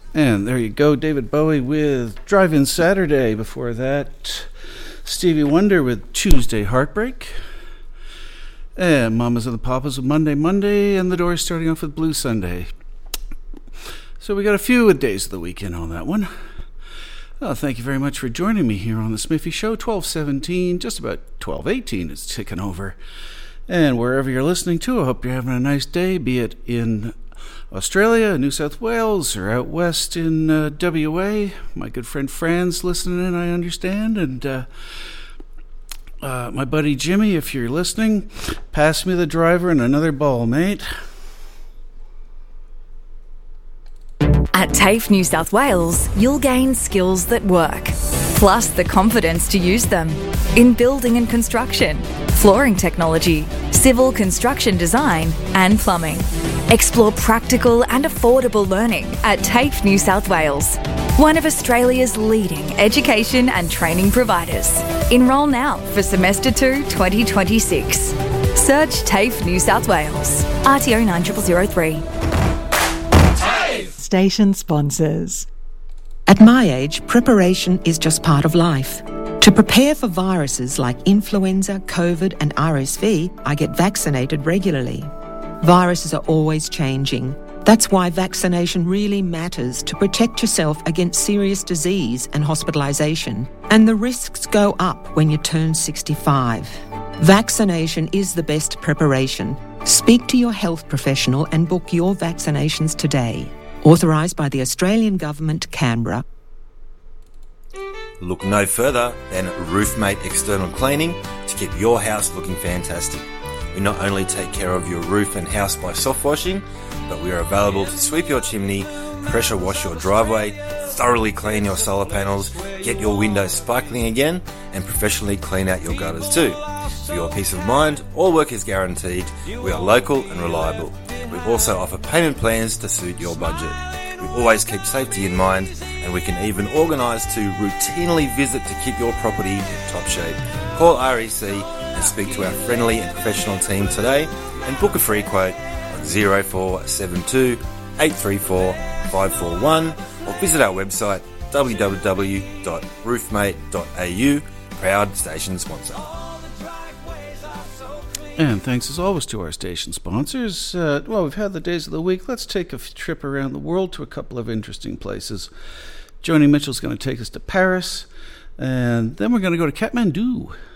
And there you go, David Bowie with Drive-In Saturday. Before that, Stevie Wonder with Tuesday Heartbreak. And Mamas and the Papas with Monday Monday. And The Doors starting off with Blue Sunday. So we got a few days of the weekend on that one. Well, thank you very much for joining me here on the Smithy Show. 12:17, just about 12:18 it's ticking over. And wherever you're listening to, I hope you're having a nice day, be it in Australia, New South Wales, or out west in WA. My good friend Fran's listening in, I understand. And my buddy Jimmy, if you're listening, pass me the driver and another ball, mate. At TAFE New South Wales, you'll gain skills that work, plus the confidence to use them in building and construction, flooring technology, civil construction design and plumbing. Explore practical and affordable learning at TAFE New South Wales, one of Australia's leading education and training providers. Enrol now for Semester 2 2026. Search TAFE New South Wales, RTO 9003. Station sponsors. At my age, preparation is just part of life. To prepare for viruses like influenza, COVID and RSV, I get vaccinated regularly. Viruses are always changing. That's why vaccination really matters to protect yourself against serious disease and hospitalisation. And the risks go up when you turn 65. Vaccination is the best preparation. Speak to your health professional and book your vaccinations today. Authorised by the Australian Government, Canberra. Look no further than Roofmate External Cleaning to keep your house looking fantastic. We not only take care of your roof and house by soft washing, but we are available to sweep your chimney, pressure wash your driveway, thoroughly clean your solar panels, get your windows sparkling again, and professionally clean out your gutters too. For your peace of mind, all work is guaranteed. We are local and reliable. We also offer payment plans to suit your budget. We always keep safety in mind, and we can even organise to routinely visit to keep your property in top shape. Call REC and speak to our friendly and professional team today and book a free quote on 0472 834 541 or visit our website www.roofmate.au. Proud station sponsor. And thanks as always to our station sponsors. Well, we've had the days of the week. Let's take a trip around the world to a couple of interesting places. Joni Mitchell's going to take us to Paris, and then we're going to go to Kathmandu.